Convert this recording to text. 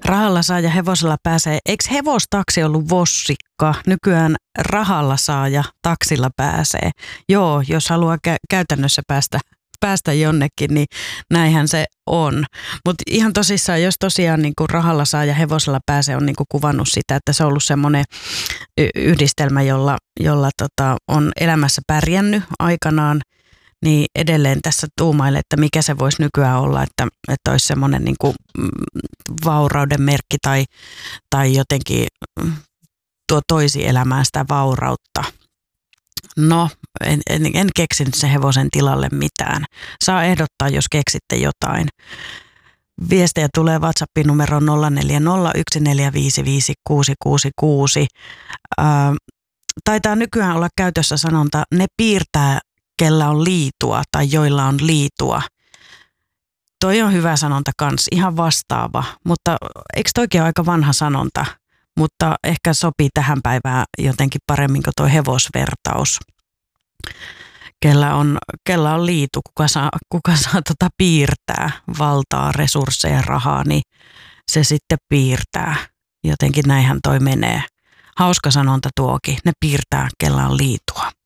Rahalla saa ja hevosella pääsee. Eikö hevostaksi ollut vossikka? Nykyään rahalla saa ja taksilla pääsee. Joo, jos haluaa käytännössä päästä jonnekin, niin näinhän se on. Mutta ihan tosissaan, jos tosiaan niin kuin rahalla saa ja hevosella pääsee, on niin kuin kuvannut sitä, että se on ollut semmoinen yhdistelmä, jolla on elämässä pärjännyt aikanaan, niin edelleen tässä tuumailee, että mikä se voisi nykyään olla, että olisi semmoinen niin kuin vaurauden merkki tai jotenkin tuo toisi elämään sitä vaurautta. No, en keksinyt sen hevosen tilalle mitään. Saa ehdottaa, jos keksitte jotain. Viestejä tulee WhatsAppin numero 0401455666. Taitaa nykyään olla käytössä sanonta, ne piirtää, kellä on liitua tai joilla on liitua. Toi on hyvä sanonta kans, ihan vastaava, mutta eikö toikin ole aika vanha sanonta? Mutta ehkä sopii tähän päivään jotenkin paremmin kuin tuo hevosvertaus. Kellä on liitu, kuka saa piirtää valtaa, resursseja, rahaa, niin se sitten piirtää. Jotenkin näinhän toi menee. Hauska sanonta tuokin, ne piirtää, kellä on liitua.